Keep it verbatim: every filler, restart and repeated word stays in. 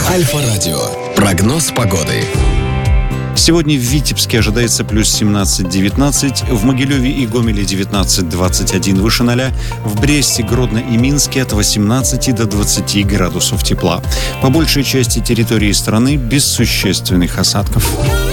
Альфа-радио. Прогноз погоды. Сегодня в Витебске ожидается плюс семнадцать-девятнадцать, в Могилеве и Гомеле девятнадцать-двадцать один выше ноля, в Бресте, Гродно и Минске от восемнадцати до двадцати градусов тепла. По большей части территории страны без существенных осадков.